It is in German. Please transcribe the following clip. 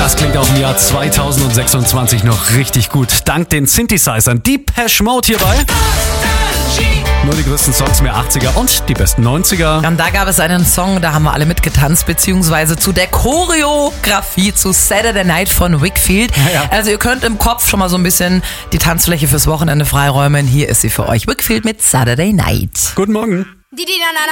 Das klingt auch im Jahr 2026 noch richtig gut. Dank den Synthesizern. Depeche Mode hierbei. Nur die größten Songs mehr 80er und die besten 90er. Und da gab es einen Song, da haben wir alle mitgetanzt, beziehungsweise zu der Choreografie zu Saturday Night von Whigfield. Ja. Also ihr könnt im Kopf schon mal so ein bisschen die Tanzfläche fürs Wochenende freiräumen. Hier ist sie für euch. Whigfield mit Saturday Night. Guten Morgen.